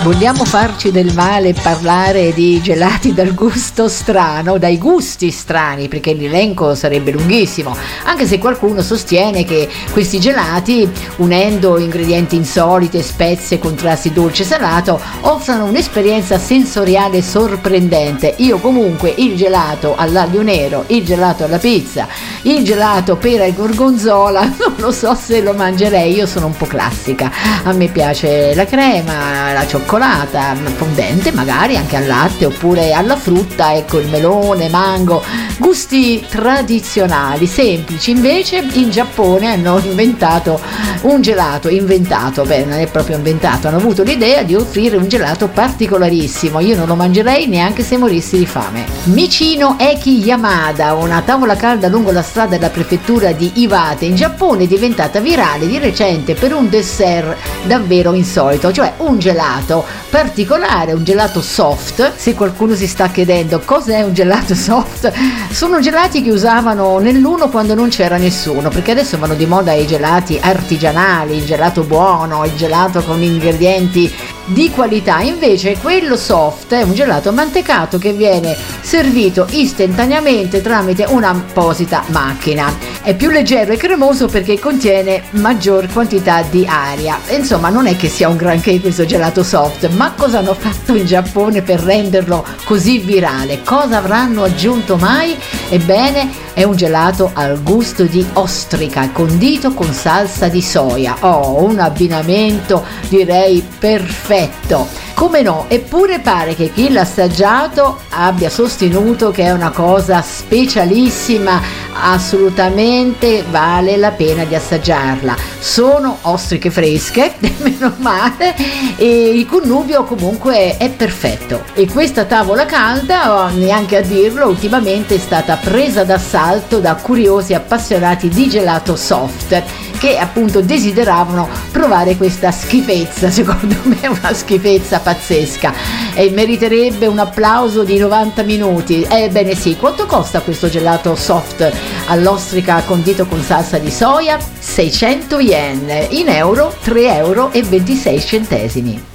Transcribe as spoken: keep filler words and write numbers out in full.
Vogliamo farci del male e parlare di gelati dal gusto strano, dai gusti strani, perché l'elenco sarebbe lunghissimo, anche se qualcuno sostiene che questi gelati, unendo ingredienti insoliti, spezie, contrasti dolce e salato, offrono un'esperienza sensoriale sorprendente. Io comunque il gelato all'aglio nero, il gelato alla pizza, il gelato pera e gorgonzola, non lo so se lo mangerei. Io sono un po' classica, a me piace la crema, la cioccolata fondente, magari anche al latte oppure alla frutta, ecco, il melone, mango, gusti tradizionali, semplici. Invece in Giappone hanno inventato un gelato, inventato, beh non è proprio inventato, hanno avuto l'idea di offrire un gelato particolarissimo. Io non lo mangerei neanche se morissi di fame. Michino Eki Yamada, una tavola calda lungo la strada della prefettura di Iwate in Giappone, è diventata virale di recente per un dessert davvero insolito, cioè un gelato particolare, un gelato soft. Se qualcuno si sta chiedendo cos'è un gelato soft, sono gelati che usavano nell'uno quando non c'era nessuno, perché adesso vanno di moda i gelati artigianali, il gelato buono, il gelato con ingredienti di qualità. Invece quello soft è un gelato mantecato che viene servito istantaneamente tramite un'apposita macchina. È più leggero e cremoso perché contiene maggior quantità di aria. Insomma, non è che sia un granché questo gelato soft, ma cosa hanno fatto in Giappone per renderlo così virale? Cosa avranno aggiunto mai? Ebbene, è un gelato al gusto di ostrica condito con salsa di soia. Oh, un abbinamento direi perfetto. Come no, eppure pare che chi l'ha assaggiato abbia sostenuto che è una cosa specialissima, assolutamente vale la pena di assaggiarla. Sono ostriche fresche, meno male, e il connubio comunque è perfetto. E questa tavola calda, neanche a dirlo, ultimamente è stata presa d'assalto da curiosi appassionati di gelato soft che appunto desideravano provare questa schifezza. Secondo me è una schifezza pazzesca e meriterebbe un applauso di novanta minuti. Ebbene sì, quanto costa questo gelato soft all'ostrica condito con salsa di soia? seicento yen, in euro tre euro e ventisei centesimi.